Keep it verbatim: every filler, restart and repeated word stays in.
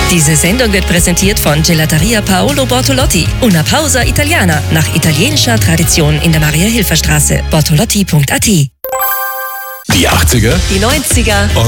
Diese Sendung wird präsentiert von Gelateria Paolo Bortolotti. Una pausa italiana, nach italienischer Tradition in der Maria-Hilfer-Straße. bortolotti punkt a t. Die achtziger, Die neunziger,